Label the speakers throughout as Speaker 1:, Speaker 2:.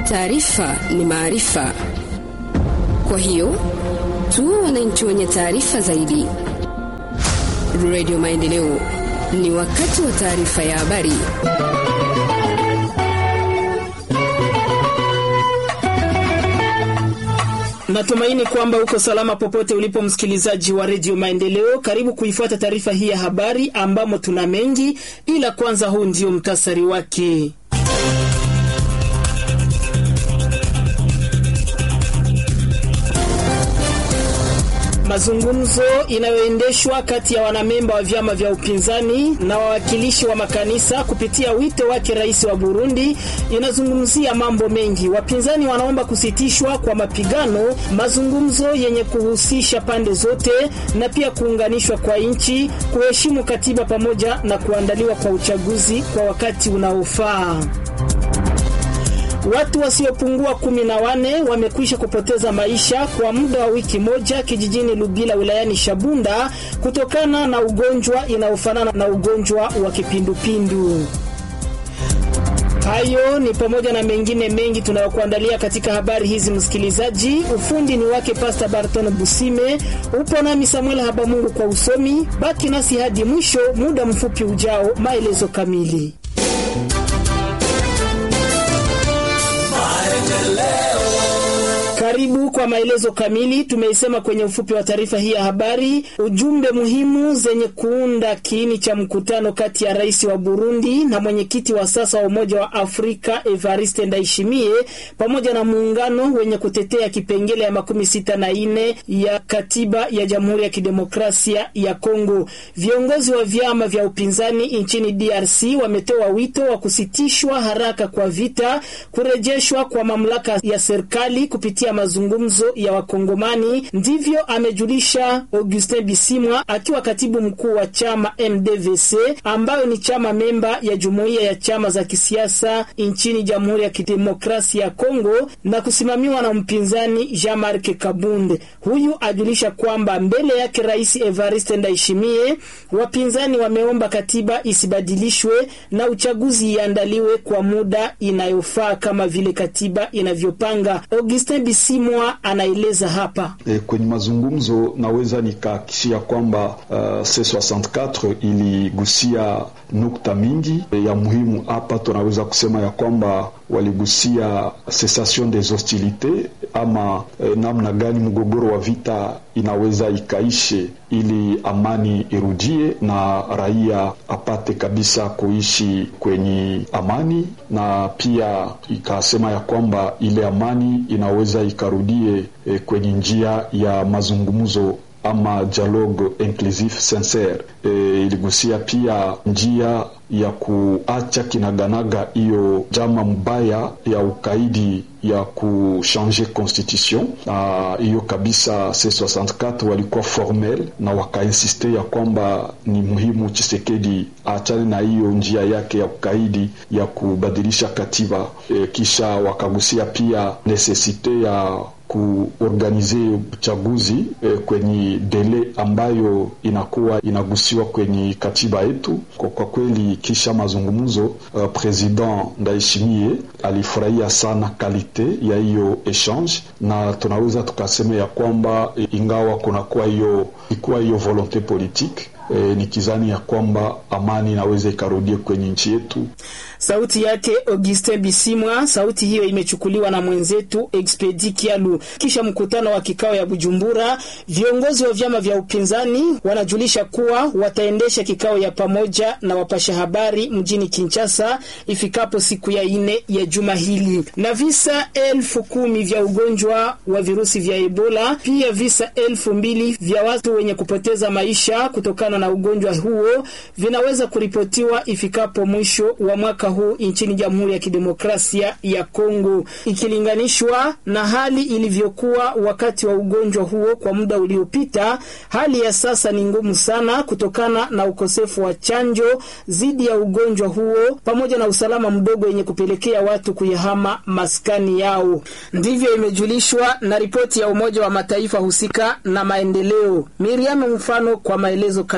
Speaker 1: Taarifa ni maarifa. Kwa hiyo, tuwe wananchi wenye taarifa zaidi. Radio Maendeleo, ni wakati wa taarifa ya habari.
Speaker 2: Natumaini kwamba uko salama popote ulipo, msikilizaji wa Radio Maendeleo. Karibu kuifuata taarifa hii ya habari ambamo tuna mengi, ila kwanza huu ndio mtasari wake. Mazungumzo inayoendeshwa kati ya wanamemba wa vyama vya upinzani na wawakilishi wa makanisa kupitia wito wake rais wa Burundi inazungumzia mambo mengi. Wapinzani wanaomba kusitishwa kwa mapigano, mazungumzo yenye kuhusisha pande zote na pia kuunganishwa kwa nchi, kuheshimu katiba pamoja na kuandaliwa kwa uchaguzi kwa wakati unaofaa. Watu wasiopungua 14 wamekwisha kupoteza maisha kwa muda wa wiki moja kijijini Lubila wilayani Shabunda kutokana na ugonjwa inaofanana na ugonjwa wa kipindupindu. Hayo ni pamoja na mengine mengi tunayokuandalia katika habari hizi, msikilizaji. Ufundi ni wake Pastor Barton Busime, upo nami Samuel Habamungu kwa usomi. Baki nasi hadi mwisho, muda mfupi ujao maelezo kamili. Karibu kwa maelezo kamili. Tumeisema kwenye ufupi wa taarifa hii ya habari ujumbe muhimu zenye kuunda kiini cha mkutano kati ya rais wa Burundi na mwenyekiti wa sasa wa Umoja wa Afrika Evariste Ndayishimiye pamoja na muungano wenye kutetea kipengele ya 64 ya katiba ya Jamhuri ya Kidemokrasia ya Kongo. Viongozi wa vyama vya upinzani nchini DRC wametoa wito wa kusitishwa haraka kwa vita, kurejeshwa kwa mamlaka ya serikali kupitia mazungumzo ya Wakongomani. Ndivyo amejulisha Augustin Bisimwa akiwa katibu mkuu wa chama MDVC ambayo ni chama memba ya jumuiya ya chama za kisiasa nchini Jamhuri ya Kidemokrasia ya Kongo na kusimamiwa na mpinzani Jean-Marc Kabunde. Huyu ajulisha kwamba mbele yake rais Evariste Ndayishimiye wapinzani wameomba katiba isibadilishwe na uchaguzi iandaliwe kwa muda inayofaa kama vile katiba inavyopanga. Augustin Bisimwa anaeleza hapa.
Speaker 3: Kwenye mazungumzo naweza nikahakikishia kwamba C64 iligusia nukta mingi ya muhimu. Hapa tunaweza kusema ya kwamba waligusia cessation des hostilités ama namna gani mgogoro wa vita inaweza ikaishe ili amani irudie na raia apate kabisa kuishi kwenye amani, na pia ikasema ya kwamba ile amani inaweza ikarudie kwenye njia ya mazungumzo ama dialogue inclusif sincere. Iligusia pia njia ya kuacha kinaganaga hiyo jama mbaya ya ukaidi ya kuchanger constitution. Hiyo kabisa C64 walikuwa formel na wakainsiste ya kwamba ni muhimu Tshisekedi aachane na hiyo njia yake ya ukaidi ya kubadilisha katiba. Kisha wakagusia pia necessite ya kuorganize uchaguzi kwenye dele ambayo inakuwa inagusiwa kwenye katiba yetu. Kwa kweli kisha mazungumzo President Ndayishimiye alifurahia sana kalite ya hiyo exchange, na tunaweza tukasema ya kwamba ingawa kunakuwa hiyo volonté politique, nikizani ya kwamba amani inaweza ikarudie kwenye nchi yetu.
Speaker 2: Sauti yake Augustin Bisimwa. Sauti hiyo imechukuliwa na mwenzetu Expedi Kialu. Kisha mkutano wa kikao ya Bujumbura, viongozi wa vyama vya upinzani wanajulisha kuwa wataendesha kikao ya pamoja na wapasha habari mjini Kinshasa ifikapo siku ya 4 ya juma hili. Na visa 10,000 vya ugonjwa wa virusi vya Ebola, pia visa 2,000 vya watu wenye kupoteza maisha kutokana na ugonjwa huo vinaweza kuripotiwa ifikapo mwisho wa mwaka huu nchini Jamhuri ya Kidemokrasia ya Kongo, ikilinganishwa na hali ilivyokuwa wakati wa ugonjwa huo kwa muda uliopita. Hali ya sasa ni ngumu sana kutokana na ukosefu wa chanjo dhidi ya ugonjwa huo pamoja na usalama mdogo yenye kupelekea watu kuyahama maskani yao. Ndivyo imejulishwa na ripoti ya Umoja wa Mataifa husika na maendeleo. Miriam Mfano kwa maelezo kamili.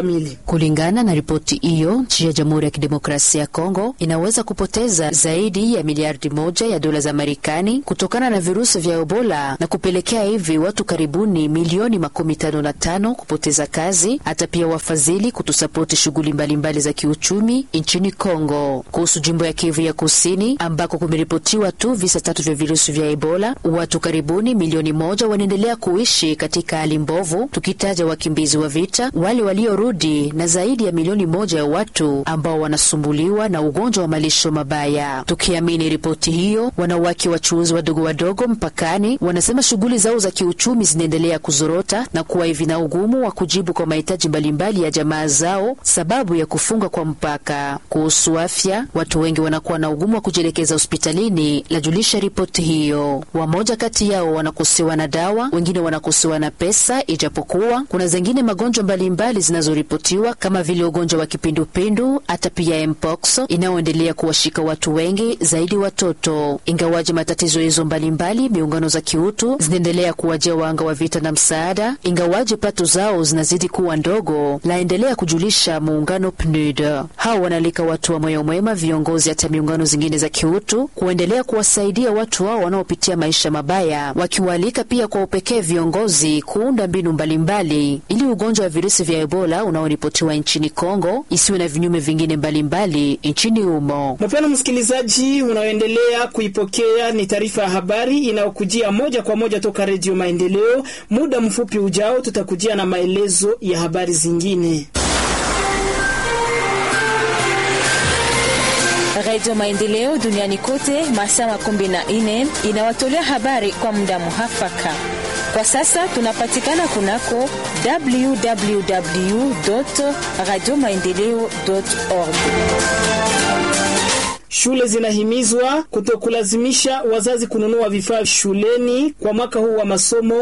Speaker 2: kamili.
Speaker 4: Kulingana na ripoti hiyo, nchi ya Jamhuri ya Kidemokrasia ya Kongo inaweza kupoteza zaidi ya miliardi moja ya dola za Marekani kutokana na virusi vya Ebola na kupelekea hivi watu karibuni milioni 55 kupoteza kazi, hata pia wafadhili kutusapoti shughuli mbalimbali za kiuchumi nchini Kongo. Kuhusu jimbo ya Kivu ya Kusini ambako kumeripotiwa tu visa 3 vya virusi vya Ebola, watu karibuni milioni 1 wanaendelea kuishi katika hali mbovu, tukitaja wakimbizi wa vita, wale waliorudi na zaidi ya milioni 1 ya watu ambao wanasumbuliwa na ugonjwa wa malisho mabaya. Tukiamini ripoti hiyo, wanawake wachuuzi wadogo mpakani wanasema shughuli zao za kiuchumi zinaendelea kuzorota na kuwa hivi na ugumu wa kujibu kwa mahitaji mbalimbali ya jamaa zao sababu ya kufunga kwa mpaka. Kuhusu afya, watu wengi wanakuwa na ugumu wa kujielekeza hospitalini, lajulisha ripoti hiyo. Wamoja kati yao wanakosewa na dawa, wengine wanakosewa na pesa, ijapokuwa kuna zingine magonjwa mbalimbali zinazoripotiwa kama vile ugonjwa wa kipindupindu, hata pia mpox inayoendelea kuwashika watu wengi, zaidi watoto. Ingawaje matatizo hizo mbalimbali, miungano za kiutu zinaendelea kuwajia wanga wa vita na msaada, ingawaje pato zao zinazidi kuwa ndogo, laendelea kujulisha muungano PNUD. Hao wanalika watu wa moyo mwema, viongozi hata miungano zingine za kiutu kuendelea kuwasaidia watu hao wanaopitia maisha mabaya, wakiwalika pia kwa upekee viongozi kuunda mbinu mbalimbali ili ugonjwa wa virusi vya Ebola unaoripotiwa nchini Kongo isiwe na vinyume vingine mbalimbali nchini humo.
Speaker 2: Mpendwa msikilizaji, unaoendelea kuipokea ni taarifa ya habari inayokujia moja kwa moja toka Radio Maendeleo. Muda mfupi ujao tutakujia na maelezo ya habari zingine.
Speaker 5: Radio Maendeleo duniani kote masaa 14 inawatolea habari kwa muda muhafaka. Kwa sasa tunapatikana kunako www.radiomaendeleo.org.
Speaker 2: Shule zinahimizwa kutokulazimisha wazazi kununua vifaa shuleni kwa mwaka huu wa masomo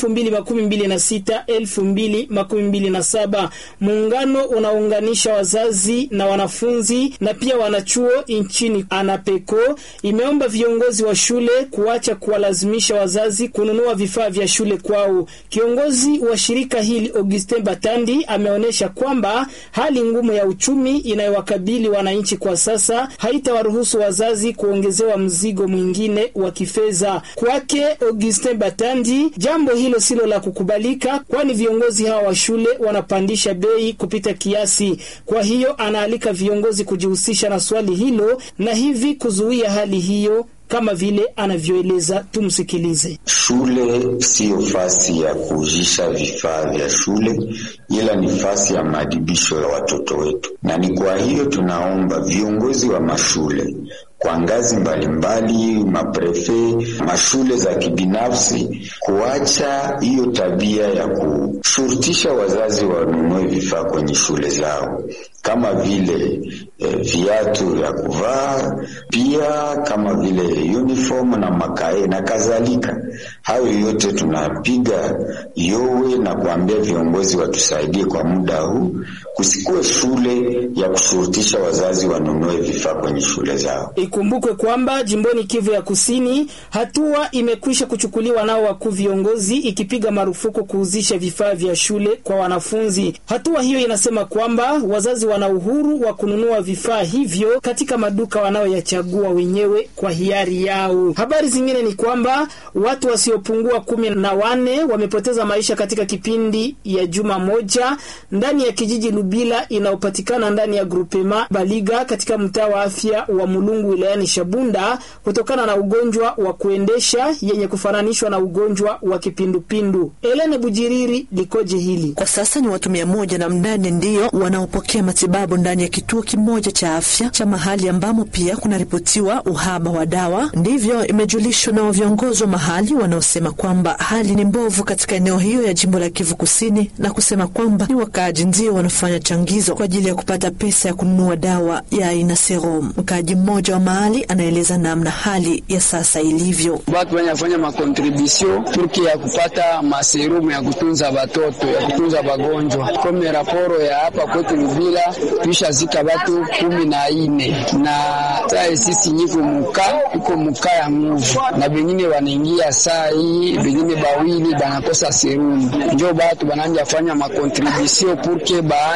Speaker 2: 2026-2027. Muungano unaunganisha wazazi na wanafunzi na pia wanachuo nchini Anapeko imeomba viongozi wa shule kuacha kuwalazimisha wazazi kununua vifaa vya shule kwao. Kiongozi wa shirika hili Augustin Batandi ameonyesha kwamba hali ngumu ya uchumi inayowakabili wananchi kwa sasa haitawaruhusu wazazi kuongezewa mzigo mwingine wa kifedha. Kwake Augustin Batandi, jambo hilo silo la kukubalika, kwani viongozi hawa wa shule wanapandisha bei kupita kiasi. Kwa hiyo anaalika viongozi kujihusisha na swali hilo na hivi kuzuia hali hiyo, kama vile anavyoeleza. Tumsikilize.
Speaker 6: Shule sio fasi ya kuujisha vifaa vya shule, ila ni fasi ya maadibisho ya watoto wetu, na ni kwa hiyo tunaomba viongozi wa mashule kwa ngazi mbalimbali, maprefe, mashule za kibinafsi, kuacha hiyo tabia ya kushurutisha wazazi wanunue vifaa kwenye shule zao, kama vile viatu vya kuvaa, pia kama vile uniform na makae na kadhalika. Hayo yote tunapiga yowe na kuambia viongozi watusaidie kwa muda huu, kusikue shule ya kushurutisha wazazi wanunue vifaa kwenye shule zao.
Speaker 2: Ikumbukwe kwamba jimboni Kivu ya Kusini hatua imekwisha kuchukuliwa nao wakuu viongozi, ikipiga marufuku kuuzisha vifaa vya shule kwa wanafunzi. Hatua hiyo inasema kwamba wazazi wana uhuru wa kununua vifaa hivyo katika maduka wanaoyachagua wenyewe kwa hiari yao. Habari zingine ni kwamba watu wasiopungua 14 wamepoteza maisha katika kipindi ya juma moja ndani ya kijiji Lubila inayopatikana ndani ya grupema Baliga katika mtaa wa afya wa Mulungu wilayani Shabunda kutokana na ugonjwa wa kuendesha yenye kufananishwa na ugonjwa wa kipindupindu. Elene Bujiriri likoje hili?
Speaker 7: Kwa sasa ni watu 108 ndio wanaopokea matibabu ndani ya kituo kimoja cha afya cha mahali ambamo pia kunaripotiwa uhaba wa dawa. Ndivyo imejulishwa na viongozi wa mahali wanaosema kwamba hali ni mbovu katika eneo hiyo ya jimbo la Kivu Kusini, na kusema kwamba ni wakaaji ndio wanafanya changizo kwa ajili ya kupata pesa ya kununua dawa ya aina serum. Mkaaji mmoja wa mahali anaeleza namna hali ya sasa ilivyo.
Speaker 8: Watu wanafanya makontribusio turki ya kupata maserumu ya kutunza watoto, ya kutunza wagonjwa. Kome raporo ya hapa kwetu Lubila kisha zika watu 14 na sai sisi niko muka ya nguvu, na bengine wanaingia saa hii, bengine bawili banakosa serumu. Ndio watu bananja fanya makontribusio purke baanje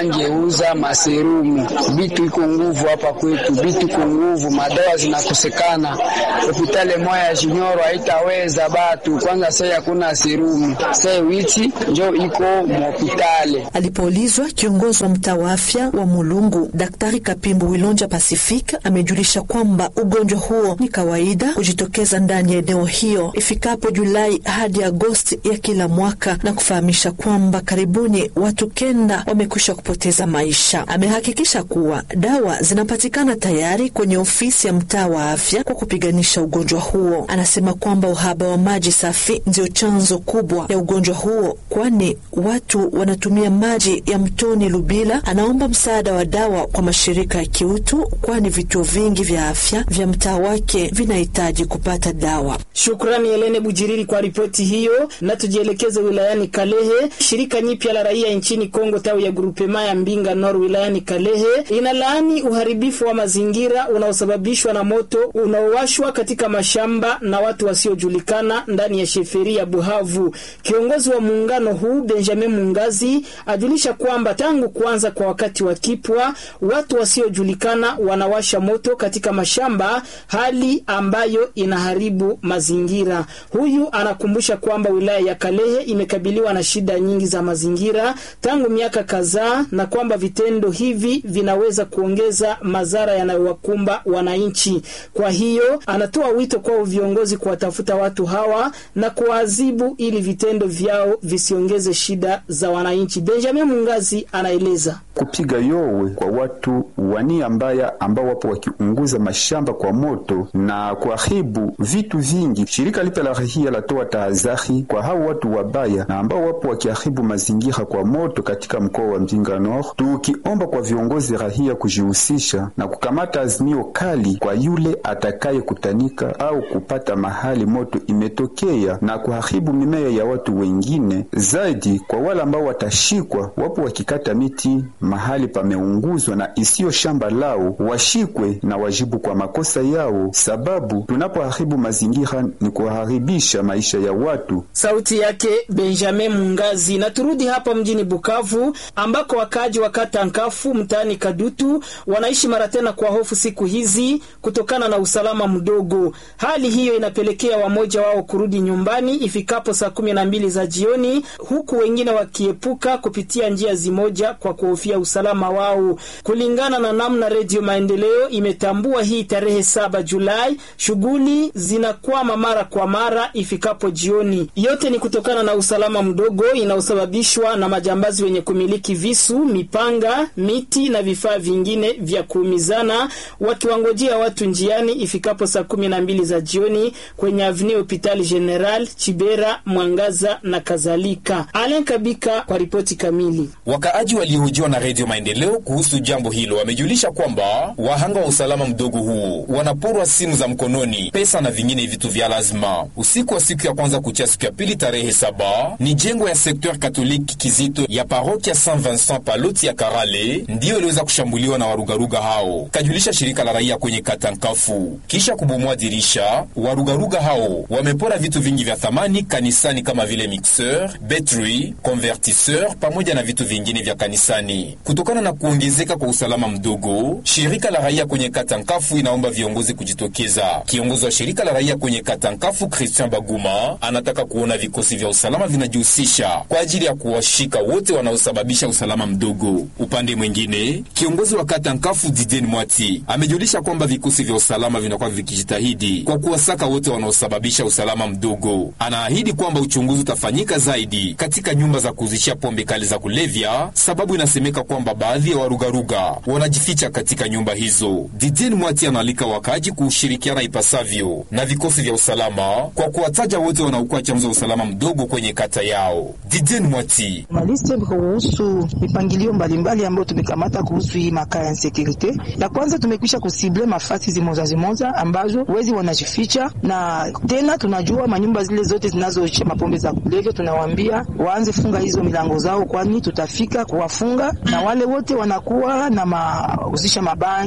Speaker 8: wangeuza maserumu. Bitu iko nguvu hapa kwetu, bitu iko nguvu, madawa zinakosekana. Hospitali moja ya Junior haitaweza batu, kwanza sasa hakuna serumu. Sasa witi ndio iko hospitali.
Speaker 7: Alipoulizwa, kiongozi wa mtaa wa afya wa Mulungu, Daktari Kapimbu Wilonja Pacific, amejulisha kwamba ugonjwa huo ni kawaida kujitokeza ndani ya eneo hiyo ifikapo Julai hadi Agosti ya kila mwaka, na kufahamisha kwamba karibuni watu 9 wamekwisha kupoteza maisha. Amehakikisha kuwa dawa zinapatikana tayari kwenye ofisi ya mtaa wa afya kwa kupiganisha ugonjwa huo. Anasema kwamba uhaba wa maji safi ndio chanzo kubwa ya ugonjwa huo, kwani watu wanatumia maji ya mtoni Lubila. Anaomba msaada wa dawa kwa mashirika ya kiutu, kwani vituo vingi vya afya vya mtaa wake vinahitaji kupata dawa.
Speaker 2: Shukrani Helene Bujiriri kwa ripoti hiyo. Na tujielekeze wilayani Kalehe. Shirika nyipya la raia nchini Kongo tawi ya grupema ya Mbinga Nord wilayani Kalehe inalaani uharibifu wa mazingira unaosababishwa na moto unaowashwa katika mashamba na watu wasiojulikana ndani ya sheferi ya Buhavu. Kiongozi wa muungano huu Benjamin Mungazi ajulisha kwamba tangu kuanza kwa wakati wa kipwa watu wasiojulikana wanawasha moto katika mashamba, hali ambayo inaharibu mazingira. Huyu anakumbusha kwamba wilaya ya Kalehe imekabiliwa na shida nyingi za mazingira tangu miaka kadhaa, na kwamba vitendo hivi vinaweza kuongeza madhara yanayowakumba wananchi. Kwa hiyo anatoa wito kwa viongozi kuwatafuta watu hawa na kuadhibu ili vitendo vyao visiongeze shida za wananchi. Benjamin Mungazi anaeleza.
Speaker 9: Kupiga yowe kwa watu wania mbaya ambao wapo wakiunguza mashamba kwa moto na kuharibu vitu vingi. Shirika lipe la rahia latoa tahadhari kwa hao watu wabaya na ambao wapo wakiharibu mazingira kwa moto katika mkoa wa Mbinga Nord, tukiomba kwa viongozi rahia kujihusisha na kukamata azimio kali kwa yule atakaye kutanika au kupata mahali moto imetokea na kuharibu mimea ya watu wengine. Zaidi kwa wale ambao watashikwa wapo wakikata miti mahali pameunguzwa na isiyo shamba lao, washikwe na wajibu kwa makosa yao, sababu tunapoharibu mazingira ni kuharibisha maisha ya watu.
Speaker 2: Sauti yake Benjamin Mungazi. Na turudi hapa mjini Bukavu ambako wakaji wa kata Nkafu mtaani Kadutu wanaishi mara tena kwa hofu siku hizi kutokana na usalama mdogo. Hali hiyo inapelekea wamoja wao kurudi nyumbani ifikapo saa 12 za jioni, huku wengine wakiepuka kupitia njia zimoja kwa kuhofia usalama wao. Kulingana na namna Radio Maendeleo imetambua, hii tarehe 7 Julai shughuli zinakwama mara kwa mara ifikapo jioni. Yote ni kutokana na usalama mdogo inaosababishwa na majambazi wenye kumiliki visu, mipanga, miti na vifaa vingine vya kuumizana, wakiwangojea watu njiani ifikapo saa 12 za jioni kwenye Avenue Hopital General, Chibera, Mwangaza na kadhalika. Alain Kabika kwa ripoti kamili.
Speaker 10: Wakaaji waliohojiwa na Radio Maendeleo kuhusu jambo hilo wamejulisha kwamba wahanga wa usalama mdogo huu wanaporwa simu za mkononi, pesa na vingine vitu vya lazima. Usiku wa siku ya kwanza kuchia siku ya pili tarehe 7, ni jengo ya sekteur katoliki Kizito ya parokia Saint Vincent Paloti ya Karale ndiyo iliweza kushambuliwa na warugaruga hao, kajulisha shirika la raia kwenye kata Nkafu. Kisha kubomoa dirisha, warugaruga hao wamepora vitu vingi vya thamani kanisani kama vile mixeur, battery, convertisseur pamoja na vitu vingine vya kanisani. Kutokana na kuongezeka kwa usalama mdogo, shirika la raia kwenye kata Nkafu inaomba viongozi kujitokeza. Kiongozi wa shirika la raia kwenye kata Nkafu, Christian Baguma, anataka kuona vikosi vya usalama vinajihusisha kwa ajili ya kuwashika wote wanaosababisha usalama mdogo. Upande mwingine, kiongozi wa kata Nkafu Didien Mwati amejulisha kwamba vikosi vya usalama vinakuwa vikijitahidi kwa kuwasaka wote wanaosababisha usalama mdogo. Anaahidi kwamba uchunguzi utafanyika zaidi katika nyumba za kuzishia pombe kali za kulevya, sababu inasemeka kwamba baadhi ya warugaruga wanajificha katika nyumba hizo. Didien Mwati analika wakaji kushirikiana ipasavyo na vikosi vya usalama kwa kuwataja wote wanaokuwa chanzo cha usalama mdogo kwenye kata yao. Didien Mwati:
Speaker 11: maliste kuhusu mipangilio mbalimbali ambayo tumekamata kuhusu hii maka ya insecurity. La kwanza, tumekwisha kusible mafasi zimoza ambazo wezi wanajificha, na tena tunajua manyumba zile zote zinazoisha mapombe za kulevya, tunawaambia waanze funga hizo milango zao, kwani tutafika kuwafunga, na wale wote wanakuwa na uzisha mabanki,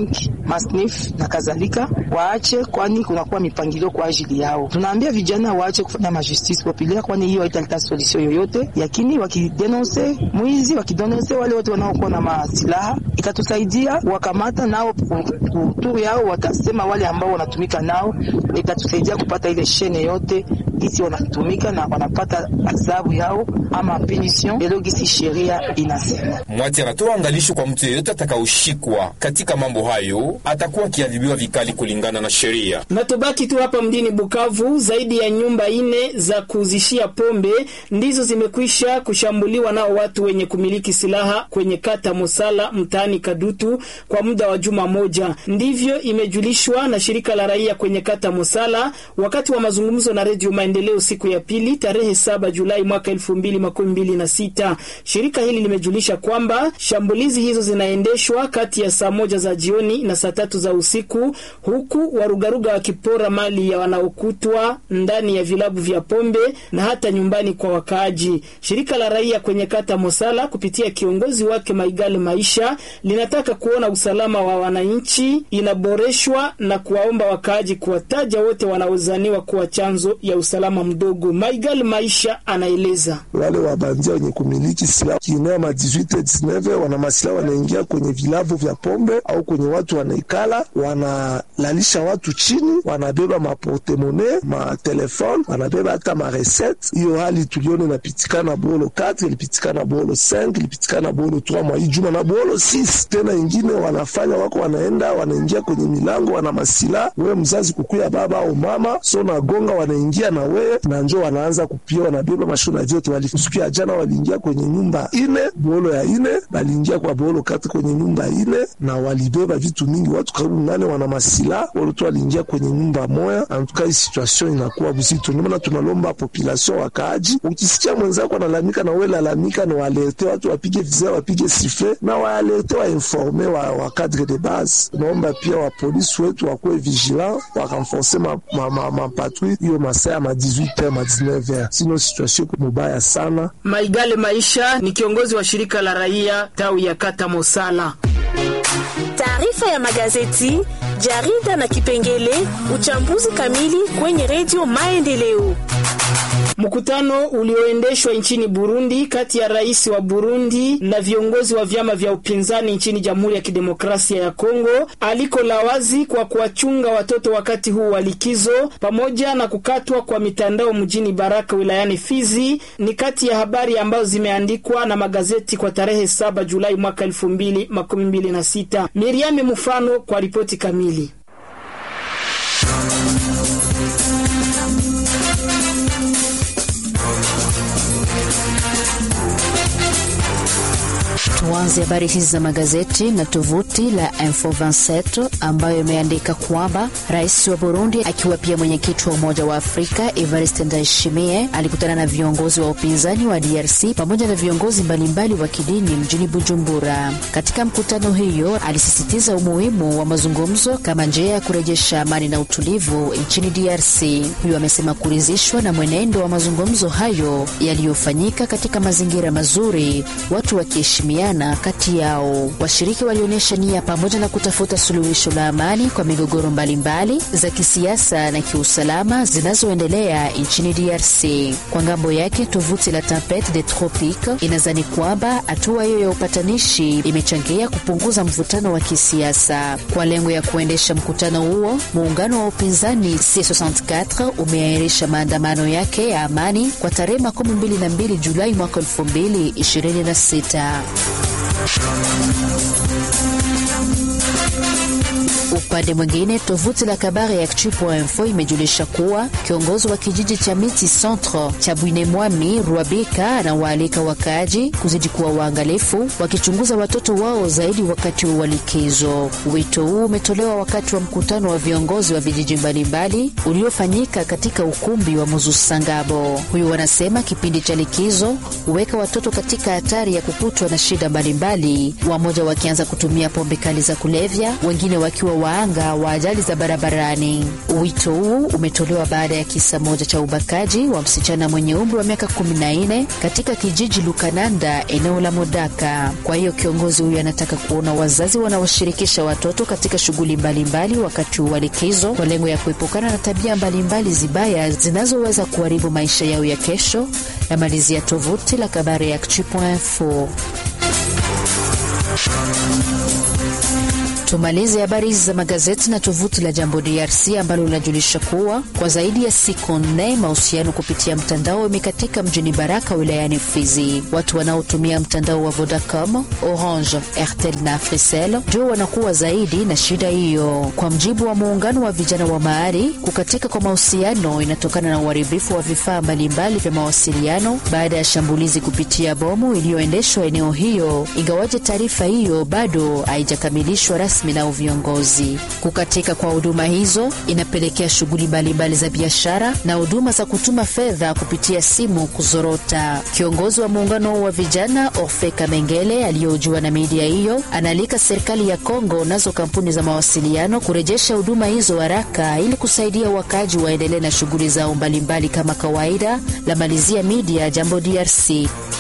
Speaker 11: masnif na kadhalika waache, kwani kunakuwa mipangilio kwa ajili yao. Tunaambia vijana waache kufanya majustice populaire, kwani hiyo haitaleta solution yoyote. Lakini wakidenonse mwizi, wakidenonse wale wote wanaokuwa na masilaha, itatusaidia wakamata nao kuturu yao, watasema wale ambao wanatumika nao, itatusaidia kupata ile shene yote gisi wanatumika na wanapata adhabu yao ama punition elo gisi sheria inasema.
Speaker 10: Mwati anatoa angalisho kwa mtu yeyote atakaoshikwa katika mambo hayo atakuwa kiadhibiwa vikali kulingana na sheria.
Speaker 2: Na tubaki tu hapa mjini Bukavu, zaidi ya nyumba 4 za kuuzishia pombe ndizo zimekwisha kushambuliwa nao watu wenye kumiliki silaha kwenye kata Mosala mtaani Kadutu kwa muda wa juma moja. Ndivyo imejulishwa na shirika la raia kwenye kata Mosala wakati wa mazungumzo na Radio Maendeleo siku ya pili tarehe 7 Julai mwaka 2026. Shirika hili limejulisha kwamba shambulizi hizo zinaendeshwa kati ya saa 1 za jioni na saa 3 za usiku, huku warugaruga wakipora mali ya wanaokutwa ndani ya vilabu vya pombe na hata nyumbani kwa wakaaji. Shirika la raia kwenye kata Mosala kupitia kiongozi wake Maigale Maisha linataka kuona usalama wa wananchi inaboreshwa na kuwaomba wakaaji kuwataja wote wanaozaniwa kuwa chanzo ya usalama mdogo. Maigale Maisha anaeleza.
Speaker 12: Wale wabandia wenye kumiliki silaha kienea ma 18-19 wana masilaha, wanaingia kwenye vilabu vya pombe au kwenye watu wanaikala, wanalalisha watu chini, wanabeba maportemone, matelefone, wanabeba hata marecette. Hiyo hali tulione inapitikana Bolo 4, ilipitikana Bolo 5, ilipitikana Bolo 3 mwa Juma na Bolo 6. Tena ingine wanafanya wako wanaingia kwenye milango, wana masilaha, wewe mzazi kukuya baba au mama, so na gonga wanaingia na wewe na njoo wanaanza kupia, wanabeba mashona vyote. Walikusikia jana waliingia kwenye nyumba 4, Bolo ya 4, waliingia kwa Bolo 4 kwenye nyumba 4 na walibeba vitu mingi, watu karibu 8 wana masilaha. Bolo tu waliingia kwenye nyumba moja. Antuka hii situation inakuwa buzito, ndio maana tunalomba population wakaaji, ukisikia mwenzako analamika na wewe lalamika, na walete watu wapige vizaa, wapige sifflet na walete wa informer wa cadre de base. Naomba pia wa polisi wetu wakuwe vigilant, wakamforce ma patrouille hiyo masaa ma 18h ma 19h, sino situation mubaya sana.
Speaker 2: Maigale Maisha ni kiongozi wa shirika la raia tawi ya kata Mosala.
Speaker 13: Taarifa ya magazeti, jarida na kipengele uchambuzi kamili kwenye Radio Maendeleo.
Speaker 2: Mkutano ulioendeshwa nchini Burundi kati ya rais wa Burundi na viongozi wa vyama vya upinzani nchini Jamhuri ya Kidemokrasia ya Kongo aliko la wazi kwa kuwachunga watoto wakati huu wa likizo pamoja na kukatwa kwa mitandao mjini Baraka wilayani Fizi ni kati ya habari ambazo zimeandikwa na magazeti kwa tarehe 7 Julai mwaka 2026. Miriam Mfano kwa ripoti kamili.
Speaker 4: Tuanze habari hizi za magazeti na tovuti la Info 27 ambayo imeandika kwamba rais wa Burundi akiwa pia mwenyekiti wa Umoja wa Afrika Evariste Ndayishimiye alikutana na viongozi wa upinzani wa DRC pamoja na viongozi mbalimbali wa kidini mjini Bujumbura. Katika mkutano hiyo alisisitiza umuhimu wa mazungumzo kama njia ya kurejesha amani na utulivu nchini DRC. Huyo amesema kuridhishwa na mwenendo wa mazungumzo hayo yaliyofanyika katika mazingira mazuri, watu wakiheshimiana kati yao. Washiriki walionyesha nia pamoja na kutafuta suluhisho la amani kwa migogoro mbalimbali za kisiasa na kiusalama zinazoendelea nchini DRC. Kwa ngambo yake, tovuti la Tempete des Tropiques inazani kwamba hatua hiyo ya upatanishi imechangia kupunguza mvutano wa kisiasa. Kwa lengo ya kuendesha mkutano huo, muungano wa upinzani C64 umeahirisha maandamano yake ya amani kwa tarehe 22 Julai mwaka 2026. Upande mwingine, tovuti la Kabare Actu.info imejulisha kuwa kiongozi wa kijiji cha Miti Centre cha Bwinemwami Ruabika anawaalika wakaaji kuzidi kuwa waangalifu wakichunguza watoto wao zaidi wakati wa likizo. Wito huu umetolewa wakati wa mkutano wa viongozi wa vijiji mbalimbali uliofanyika katika ukumbi wa Muzusangabo. Huyu wanasema kipindi cha likizo huweka watoto katika hatari ya kukutwa na shida mbalimbali, wamoja wakianza kutumia pombe kali za kulevya, wengine wakiwa waanga wa ajali za barabarani. Wito huu umetolewa baada ya kisa moja cha ubakaji wa msichana mwenye umri wa miaka 14 katika kijiji Lukananda, eneo la Modaka. Kwa hiyo kiongozi huyu anataka kuona wazazi wanaoshirikisha watoto katika shughuli mbalimbali wakati wa likizo kwa lengo ya kuepukana na tabia mbalimbali zibaya zinazoweza kuharibu maisha yao ya kesho. Na malizia tovuti la kabareactu.info. Tumalize habari za magazeti na tovuti la Jambo DRC ambalo linajulisha kuwa kwa zaidi ya siku 4 mahusiano kupitia mtandao imekatika mjini Baraka wilayani Fizi. Watu wanaotumia mtandao wa Vodacom, Orange, Airtel na Africell ndio wanakuwa zaidi na shida hiyo. Kwa mjibu wa muungano wa vijana wa mahali, kukatika kwa mahusiano inatokana na uharibifu wa vifaa mbalimbali vya mawasiliano baada ya shambulizi kupitia bomu iliyoendeshwa eneo hiyo, ingawaje taarifa hiyo bado haijakamilishwa rasmi na viongozi. Kukatika kwa huduma hizo inapelekea shughuli mbalimbali za biashara na huduma za kutuma fedha kupitia simu kuzorota. Kiongozi wa muungano wa vijana Orfe Kamengele aliyojua na media hiyo analika serikali ya Kongo nazo kampuni za mawasiliano kurejesha huduma hizo haraka ili kusaidia wakaji waendelee na shughuli zao mbalimbali kama kawaida. La malizia media Jambo DRC.